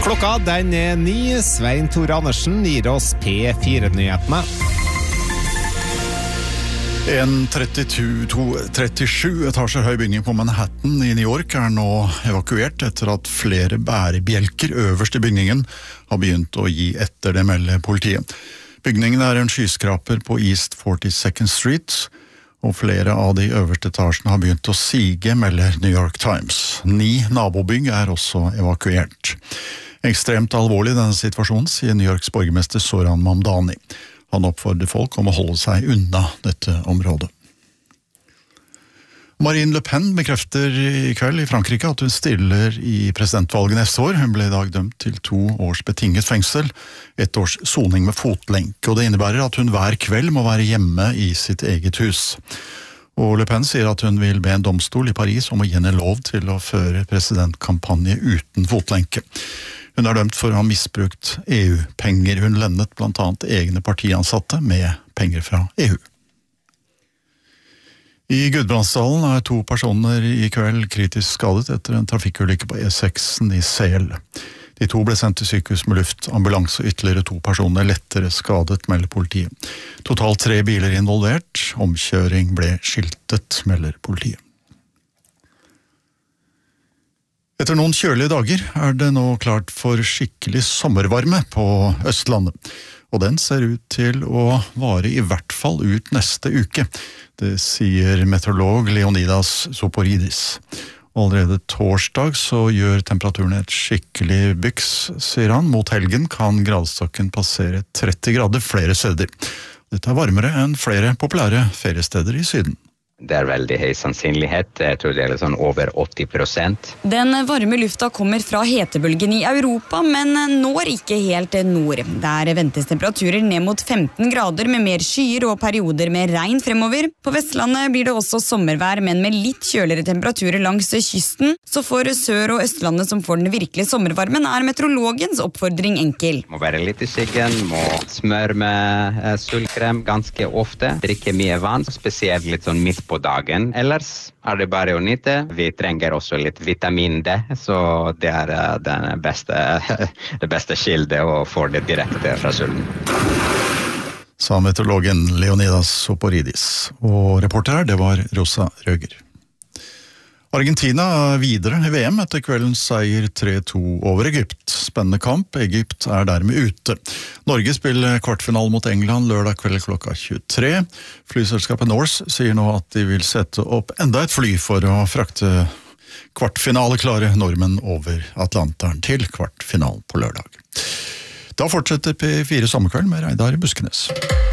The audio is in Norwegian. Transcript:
Klokka den 9. Svein Tore Andersen gir oss P4-nyhetene. En 37 etasjer høy bygning på Manhattan i New York nå evakuert etter at flere bærebjelker øverst i bygningen har begynt å gi etter, det melder politiet. Bygningen en skyskraper på East 42nd Street, og flere av de øverste etasjene har begynt å sige, melder New York Times. 9 nabobygg også evakuert. Ekstremt alvorlig denne situasjonen, sier New Yorks borgermester Zoran Mamdani. Han oppfordrer folk om å holde seg unna dette området. Marine Le Pen bekrefter i kveld i Frankrike at hun stiller i presidentvalget neste år. Hun ble i dag dømt til 2 års betinget fengsel, 1 års soning med fotlenke, og det innebærer at hun hver kveld må være hjemme i sitt eget hus. Og Le Pen sier at hun vil be en domstol i Paris om å gi henne lov til å føre presidentkampanje uten fotlenke. Hun dømt for å ha misbrukt EU-penger. Hun lendet blant annet egne partiansatte med penger fra EU. I Gudbrandsdalen 2 personer i kveld kritisk skadet etter en trafikkulykke på E6 i Sel. De 2 ble sendt til sykehus med luftambulanse, og ytterligere 2 personer lettere skadet, melder politiet. Totalt 3 biler involvert. Omkjøring ble skiltet, melder politiet. Etter noen kjølige dager det nå klart for skikkelig sommervarme på Østlandet. Og den ser ut til å vare i hvert fall ut neste uke. Det sier meteorolog Leonidas Soporidis. Allerede torsdag så gjør temperaturen et skikkelig byks, sier han. Mot helgen kan gradestokken passere 30 grader flere steder. Dette varmere enn flere populære feriesteder i Syden. Det veldig høy sannsynlighet, jeg tror det sånn over 80%. Den varme lufta kommer fra hetebølgen i Europa, men når ikke helt nord. Der ventes temperaturer ned mot 15 grader med mer skyer og perioder med regn fremover. På Vestlandet blir det også sommervær, men med litt kjøligere temperaturer langs kysten. Så for Sør- og Østlandet som får den virkelige sommervarmen meteorologens oppfordring enkel. Må være litt i skyggen, må smøre med solkrem ganske ofte, drikke mye vann, spesielt litt sånn midt på dagen. Ellers det bare å nyte. Vi trenger også litt vitamin D, så det det beste kildet å få det direkte fra solen. Sa meteorologen Leonidas Soporidis. Og reporter det var Rosa Røger. Argentina videre i VM etter kveldens seier 3-2 over Egypt. Spennende kamp, Egypt dermed ute. Norge spiller kvartfinale mot England lørdag kveld klokka 23. Flyselskapet Norse sier nå at de vil sette opp enda et fly for å frakte kvartfinaleklare nordmenn over Atlanteren til kvartfinalen på lørdag. Da fortsetter P4 Sommerkveld med Reidar Buskenes.